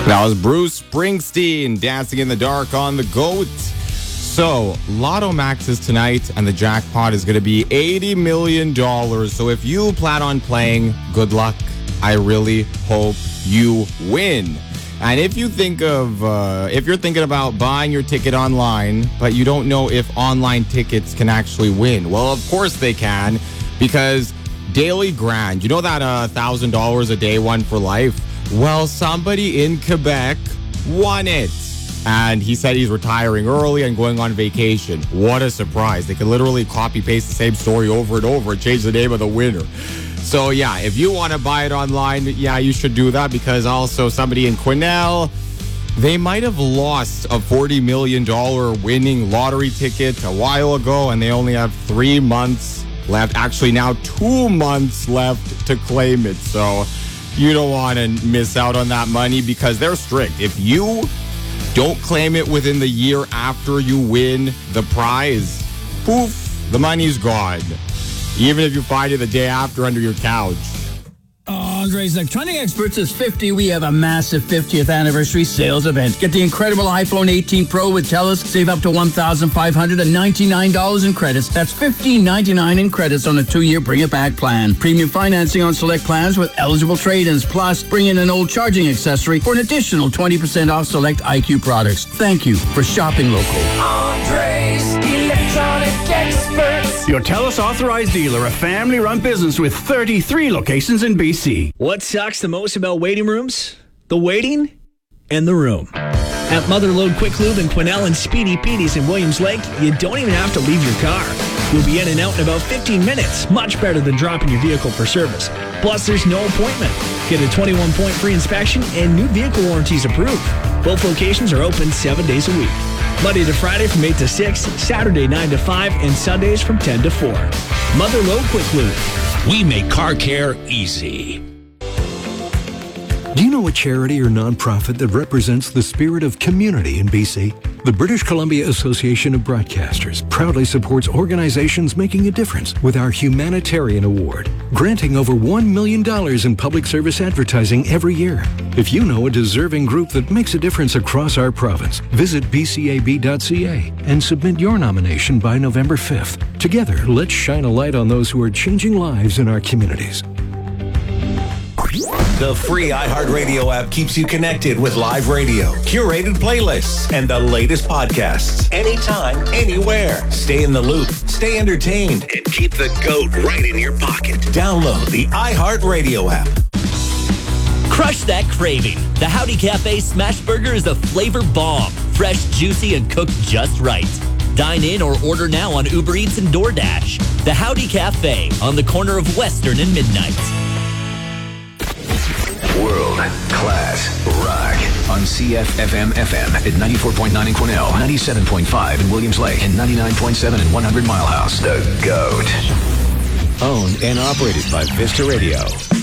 That was Bruce Springsteen, Dancing in the Dark on the GOAT. So, Lotto Max is tonight, and the jackpot is going to be $80 million. So if you plan on playing, good luck. I really hope you win. And if you think of, if you're thinking about buying your ticket online, but you don't know if online tickets can actually win, well, of course they can, because Daily Grand, you know that $1,000 a day one for life? Well, somebody in Quebec won it. And he said he's retiring early and going on vacation. What a surprise. They could literally copy-paste the same story over and over and change the name of the winner. So, yeah, if you want to buy it online, yeah, you should do that, because also somebody in Quesnel, they might have lost a $40 million winning lottery ticket a while ago, and they only have 3 months left. Actually, now 2 months left to claim it. So you don't want to miss out on that money, because they're strict. If you don't claim it within the year after you win the prize, poof, the money's gone. Even if you find it the day after under your couch. Andre's Electronic Experts is 50. We have a massive 50th anniversary sales event. Get the incredible iPhone 18 Pro with TELUS. Save up to $1,599 in credits. That's $1,599 in credits on a 2-year Bring It Back plan. Premium financing on select plans with eligible trade-ins. Plus, bring in an old charging accessory for an additional 20% off select IQ products. Thank you for shopping local. Andre's Electronic Experts. Your TELUS authorized dealer, a family-run business with 33 locations in BC. What sucks the most about waiting rooms? The waiting and the room. At Motherlode Quick Lube in Quesnel and Speedy Petey's in Williams Lake, you don't even have to leave your car. You'll be in and out in about 15 minutes, much better than dropping your vehicle for service. Plus, there's no appointment. Get a 21-point free inspection and new vehicle warranties approved. Both locations are open 7 days a week. Monday to Friday from 8 to 6, Saturday 9 to 5, and Sundays from 10 to 4. Motherlode Quick Lube. We make car care easy. Do you know a charity or nonprofit that represents the spirit of community in BC? The British Columbia Association of Broadcasters proudly supports organizations making a difference with our Humanitarian Award, granting over $1 million in public service advertising every year. If you know a deserving group that makes a difference across our province, visit bcab.ca and submit your nomination by November 5th. Together, let's shine a light on those who are changing lives in our communities. The free iHeartRadio app keeps you connected with live radio, curated playlists, and the latest podcasts. Anytime, anywhere. Stay in the loop, stay entertained, and keep the GOAT right in your pocket. Download the iHeartRadio app. Crush that craving. The Howdy Cafe Smash Burger is a flavor bomb. Fresh, juicy, and cooked just right. Dine in or order now on Uber Eats and DoorDash. The Howdy Cafe on the corner of Western and Midnight. World-class rock on CFFM FM at 94.9 in Quesnel, 97.5 in Williams Lake, and 99.7 in 100 Mile House. The GOAT. Owned and operated by Vista Radio.